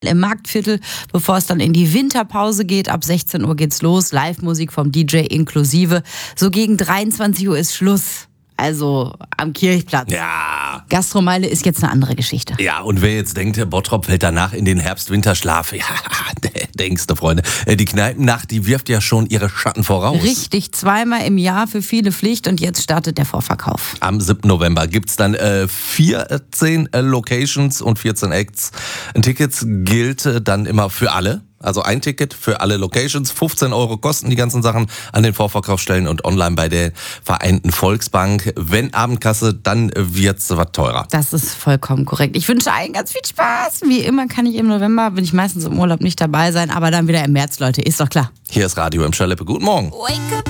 im Marktviertel, bevor es dann in die Winterpause geht. Ab 16 Uhr geht's los, Live-Musik vom DJ inklusive. So gegen 23 Uhr ist Schluss. Also am Kirchplatz. Ja. Gastromeile ist jetzt eine andere Geschichte. Ja, und wer jetzt denkt, der Bottrop fällt danach in den Herbst-Winterschlaf, ja, denkst du, Freunde. Die Kneipennacht, die wirft ja schon ihre Schatten voraus. Richtig, zweimal im Jahr für viele Pflicht und jetzt startet der Vorverkauf. Am 7. November gibt's dann 14 Locations und 14 Acts. Ein Ticket gilt dann immer für alle. Also ein Ticket für alle Locations, 15 € kosten die ganzen Sachen an den Vorverkaufsstellen und online bei der Vereinten Volksbank. Wenn Abendkasse, dann wird's was teurer. Das ist vollkommen korrekt. Ich wünsche allen ganz viel Spaß. Wie immer kann ich im November, bin ich meistens im Urlaub nicht dabei sein, aber dann wieder im März, Leute, ist doch klar. Hier ist Radio im Schaleppe. Guten Morgen. Wake up.